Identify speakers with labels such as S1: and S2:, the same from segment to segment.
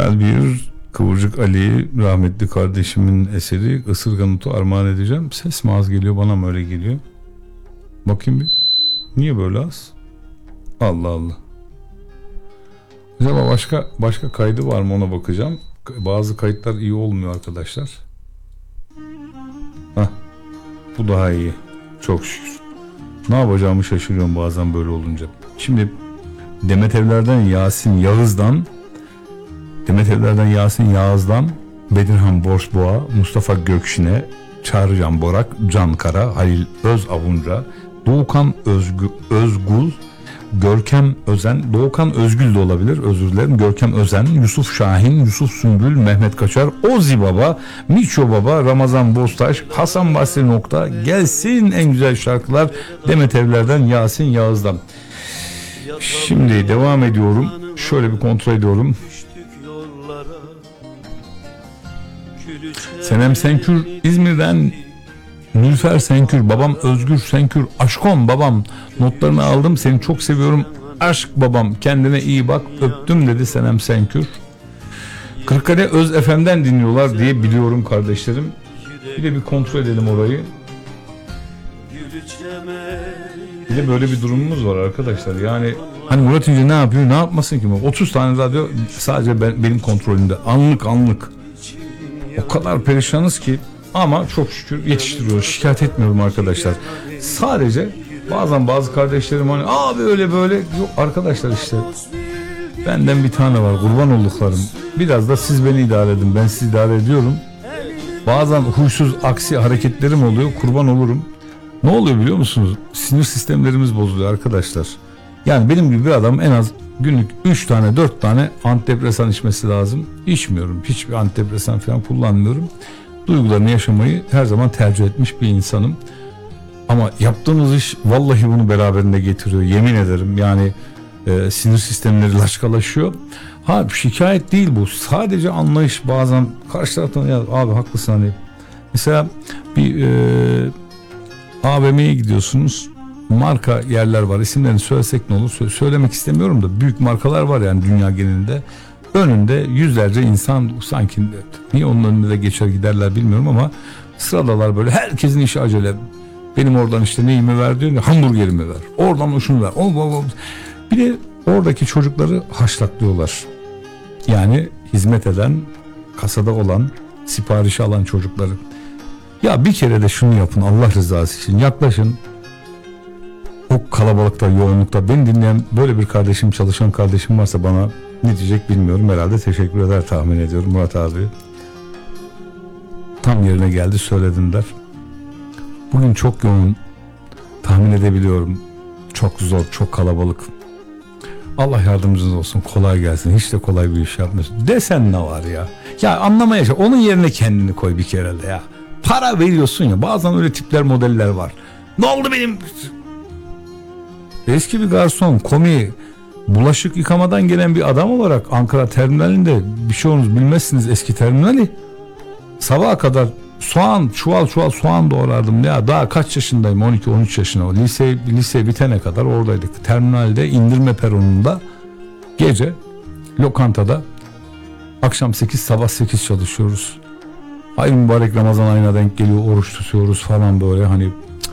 S1: Güzel bir Kıvırcık Ali rahmetli kardeşimin eseri Isırgan Otu armağan edeceğim. Ses mi az geliyor, bana mı öyle geliyor? Bakayım bir. Niye böyle az? Allah Allah. Acaba başka kaydı var mı, ona bakacağım. Bazı kayıtlar iyi olmuyor arkadaşlar. Hah, bu daha iyi. Çok şükür. Ne yapacağımı şaşırıyorum bazen böyle olunca. Şimdi Demet Evler'den Yasin Yağız'dan Bedirhan Borsboğa, Mustafa Gökşin'e, Çağrı Can Borak, Can Kara, Halil Özavunca, Doğukan Özgül, Görkem Özen, Doğukan Özgül de olabilir, özür dilerim, Görkem Özen, Yusuf Şahin, Yusuf Sümbül, Mehmet Kaçar, Ozi Baba, Miço Baba, Ramazan Bostaş, Hasan Basri Nokta, gelsin en güzel şarkılar Demet Evler'den Yasin Yağız'dan. Şimdi devam ediyorum. Şöyle bir kontrol ediyorum. Senem Senkür İzmir'den, Nülfer Senkür, babam Özgür Senkür, aşkım babam, notlarını aldım, seni çok seviyorum aşk babam, kendine iyi bak, öptüm dedi Senem Senkür. Kırıkkale Öz FM'den dinliyorlar diye biliyorum kardeşlerim. Bir de bir kontrol edelim orayı. Bir de böyle bir durumumuz var arkadaşlar, yani hani Murat İnce ne yapıyor, ne yapmasın ki? 30 tane radyo sadece benim kontrolümde, anlık. O kadar perişanız ki, ama çok şükür yetiştiriyoruz. Şikayet etmiyorum arkadaşlar. Sadece bazen bazı kardeşlerim hani abi öyle böyle, yok arkadaşlar, işte benden bir tane var, kurban olduklarım. Biraz da siz beni idare edin, ben sizi idare ediyorum. Bazen huysuz aksi hareketlerim oluyor, kurban olurum. Ne oluyor biliyor musunuz? Sinir sistemlerimiz bozuluyor arkadaşlar. Yani benim gibi bir adam en az günlük 3 tane 4 tane antidepresan içmesi lazım. İçmiyorum. Hiçbir antidepresan falan kullanmıyorum. Duygularını yaşamayı her zaman tercih etmiş bir insanım. Ama yaptığımız iş vallahi bunu beraberinde getiriyor. Yemin ederim yani sinir sistemleri laçkalaşıyor. Ha, şikayet değil bu. Sadece anlayış, bazen karşı taraftan ya abi haklısın hani. Mesela bir AVM'ye gidiyorsunuz. Marka yerler var. İsimlerini söylesek ne olur? Söylemek istemiyorum da büyük markalar var yani dünya genelinde. Önünde yüzlerce insan, sanki niye onun önünde de geçer giderler bilmiyorum ama sıradalar böyle, herkesin işi acele. Benim oradan işte neyimi ver diyor, hamburgerimi ver. Oradan şunu ver. Bir de oradaki çocukları haşlaklıyorlar. Yani hizmet eden, kasada olan, siparişi alan çocukları. Ya bir kere de şunu yapın Allah rızası için, yaklaşın. O kalabalıkta, yoğunlukta beni dinleyen böyle bir kardeşim, çalışan kardeşim varsa bana ne diyecek bilmiyorum. Herhalde teşekkür eder tahmin ediyorum. Murat abi tam yerine geldi, söyledin der. Bugün çok yoğun, tahmin edebiliyorum. Çok zor, çok kalabalık. Allah yardımcınız olsun, kolay gelsin. Hiç de kolay bir iş yapmıyorsun. Desen ne var ya? Ya anlamaya çalışma. Onun yerine kendini koy bir kere de ya. Para veriyorsun ya. Bazen öyle tipler, modeller var. Ne oldu benim? Eski bir garson, komi, bulaşık yıkamadan gelen bir adam olarak Ankara terminalinde, bir şey olunuz bilmezsiniz eski terminali. Sabaha kadar soğan, çuval soğan doğrardım ya. Daha kaç yaşındayım? 12-13 yaşında. Lise bitene kadar oradaydık. Terminalde, indirme peronunda, gece lokantada, akşam 8 sabah 8 çalışıyoruz. Ay mübarek Ramazan ayına denk geliyor, oruç tutuyoruz falan böyle hani.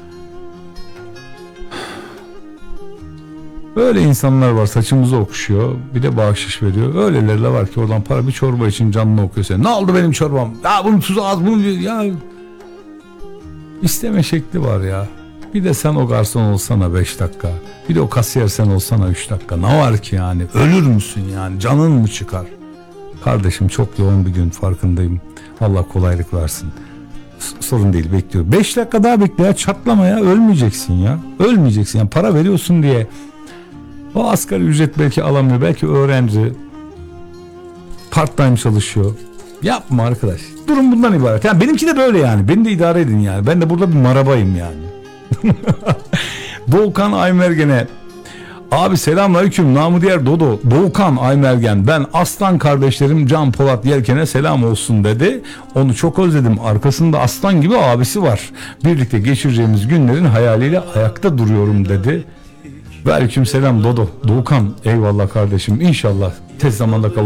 S1: Böyle insanlar var, saçımızı okşuyor, bir de bahşiş veriyor. Öyleleri de var ki oradan para, bir çorba için canını okuyor sen. Ne oldu benim çorbam? Ya bunun tuzu az, bunu ya. İsteme şekli var ya. Bir de sen o garson olsana 5 dakika. Bir de o kasiyer sen olsana 3 dakika. Ne var ki yani? Ölür müsün yani? Canın mı çıkar? Kardeşim çok yoğun bir gün, farkındayım. Allah kolaylık versin. Sorun değil, bekliyorum. 5 dakika daha bekle ya, çatlama ya. Ölmeyeceksin ya. Ölmeyeceksin yani, para veriyorsun diye. O asgari ücret belki alamıyor, belki öğrenci, part time çalışıyor. Yapma arkadaş. Durum bundan ibaret. Yani benimki de böyle yani. Beni de idare edin yani. Ben de burada bir marabayım yani. Doğukan Aymergen'e, abi selamünaleyküm, namı diğer Dodo. Doğukan Aymergen, ben aslan kardeşlerim Can Polat Yelken'e selam olsun dedi. Onu çok özledim. Arkasında aslan gibi abisi var. Birlikte geçireceğimiz günlerin hayaliyle ayakta duruyorum dedi. Ve aleyküm selam Dodo. Doğukan, eyvallah kardeşim. İnşallah tez zamanda